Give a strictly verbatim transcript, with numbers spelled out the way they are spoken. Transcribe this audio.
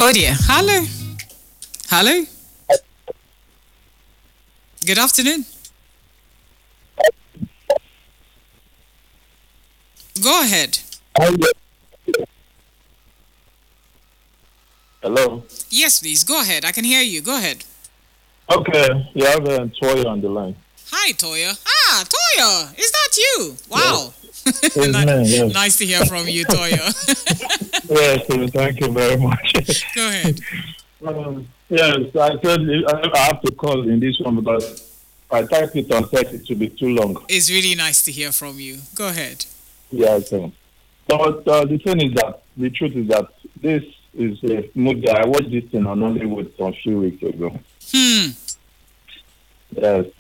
Oh dear. Hello. Hello. Good afternoon. Go ahead. Hello. Yes, please. Go ahead. I can hear you. Go ahead. Okay, you have a Toya on the line. Hi, Toya. Ah, Toya. Is that you? Wow. Yes. It's me, yes. Nice to hear from you, Toya. Yes, so thank you very much. Go ahead. Um, yes, I said I I have to call in this one because I typed it on text, it will be too long. It's really nice to hear from you. Go ahead. Yes. um, But uh, the thing is that the truth is that this is a movie. I watched this thing on Nollywood a few weeks ago. Hmm. Yes,